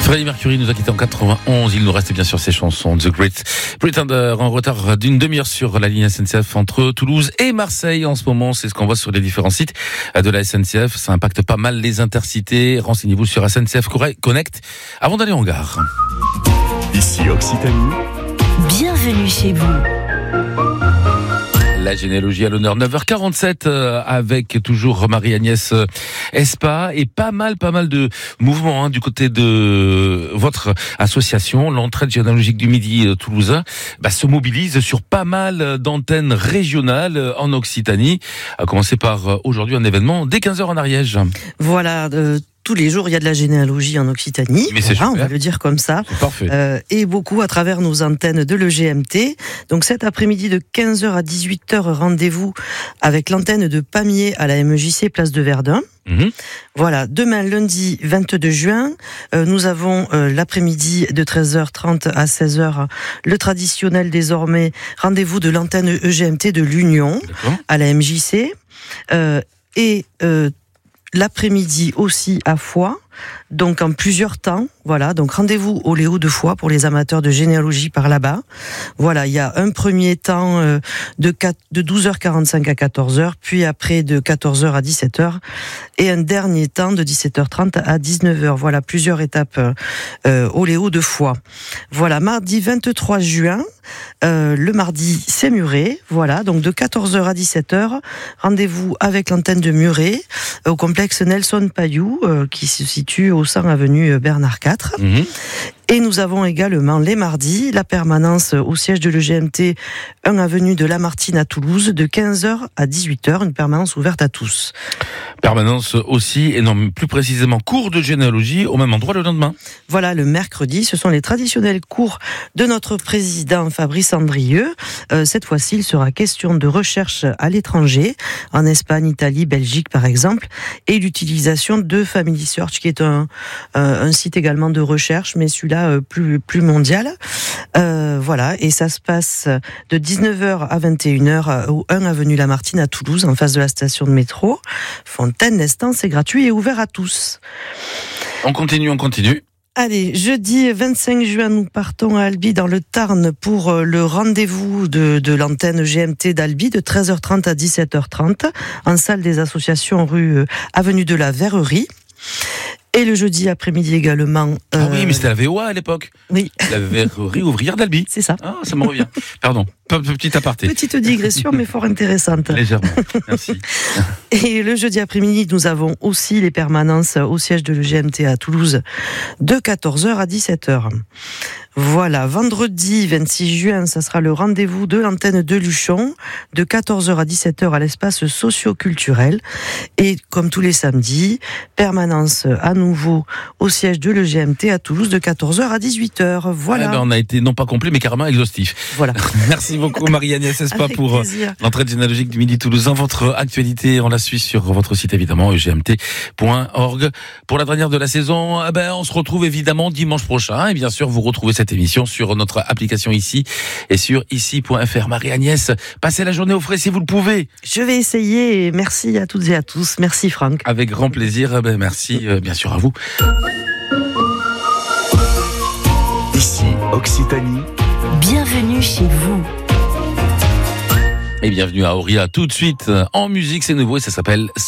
Freddie Mercury nous a quittés en 91. Il nous reste bien sûr ses chansons. The Great Pretender, en retard d'une demi-heure sur la ligne SNCF entre Toulouse et Marseille. En ce moment, c'est ce qu'on voit sur les différents sites de la SNCF. Ça impacte pas mal les intercités. Renseignez-vous sur SNCF Connect avant d'aller en gare. Ici Occitanie. Bienvenue chez vous. La généalogie à l'honneur, 9h47 avec toujours Marie-Agnès Espa et pas mal de mouvements du côté de votre association. L'entraide généalogique du Midi toulousain se mobilise sur pas mal d'antennes régionales en Occitanie. À commencer par aujourd'hui un événement dès 15h en Ariège. Voilà. Tous les jours, il y a de la généalogie en Occitanie. Mais c'est on va le dire comme ça. C'est parfait. Et beaucoup à travers nos antennes de l'EGMT. Donc cet après-midi de 15h à 18h, rendez-vous avec l'antenne de Pamiers à la MEJC, place de Verdun. Voilà, demain lundi 22 juin, nous avons l'après-midi de 13h30 à 16h, le traditionnel désormais rendez-vous de l'antenne EGMT de l'Union à la MJC. L'après-midi aussi à Foix, donc en plusieurs temps. Voilà, donc rendez-vous au Léo de Foix pour les amateurs de généalogie par là-bas. Voilà, il y a un premier temps de 12h45 à 14h, puis après de 14h à 17h, et un dernier temps de 17h30 à 19h. Voilà, plusieurs étapes au Léo de Foix. Voilà, mardi 23 juin, le mardi c'est Muret. Voilà, donc de 14h à 17h, rendez-vous avec l'antenne de Muret au complexe Nelson Payou qui se situe au 100 avenue Bernard IV. Et nous avons également les mardis la permanence au siège de l'EGMT 1 avenue de Lamartine à Toulouse de 15h à 18h, une permanence ouverte à tous. Permanence aussi, et non plus précisément cours de généalogie au même endroit le lendemain. Voilà, le mercredi, ce sont les traditionnels cours de notre président Fabrice Andrieux. Cette fois-ci, il sera question de recherche à l'étranger, en Espagne, Italie, Belgique par exemple, et l'utilisation de Family Search, qui est un site également de recherche, mais celui-là plus mondial. Voilà, et ça se passe de 19h à 21h au 1 avenue Lamartine à Toulouse, en face de la station de métro. Fontaine, l'instant, c'est gratuit et ouvert à tous. On continue. Allez, jeudi 25 juin, nous partons à Albi dans le Tarn pour le rendez-vous de l'antenne GMT d'Albi de 13h30 à 17h30 en salle des associations rue avenue de la Verrerie. Et le jeudi après-midi également. Ah oui, mais c'était la VOA à l'époque. Oui. La Verrerie ouvrière d'Albi. C'est ça. Ah, ça me revient. Pardon. Petit aparté. Petite digression, mais fort intéressante. Légèrement. Merci. Et le jeudi après-midi, nous avons aussi les permanences au siège de l'EGMT à Toulouse de 14h à 17h. Voilà, vendredi 26 juin, ça sera le rendez-vous de l'antenne de Luchon de 14h à 17h à l'espace socio-culturel. Et comme tous les samedis, permanence à nouveau au siège de l'EGMT à Toulouse de 14h à 18h. Voilà. On a été non pas complet, mais carrément exhaustif. Voilà. Merci beaucoup Marie-Agnès Espa pour l'entraide généalogique du Midi toulousain. Votre actualité, on la suit sur votre site évidemment, egmt.org. Pour la dernière de la saison, on se retrouve évidemment dimanche prochain. Et bien sûr, vous retrouvez cette émission sur notre application ici et sur ici.fr. Marie-Agnès, passez la journée au frais si vous le pouvez. Je vais essayer et merci à toutes et à tous. Merci Franck. Avec grand plaisir. Merci bien sûr à vous. Ici Occitanie. Bienvenue chez vous. Et bienvenue à Auria tout de suite en musique, c'est nouveau et ça s'appelle